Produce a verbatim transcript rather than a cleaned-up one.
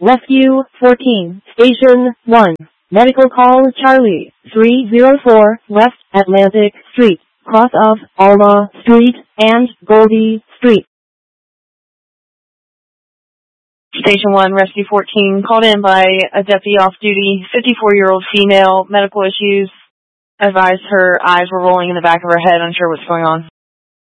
Rescue fourteen, Station one. Medical call Charlie, three oh four West Atlantic Street, cross of Alma Street and Goldie Street. Station one, Rescue fourteen, called in by a deputy off-duty, fifty-four-year-old female, medical issues. Advised her eyes were rolling in the back of her head, unsure what's going on.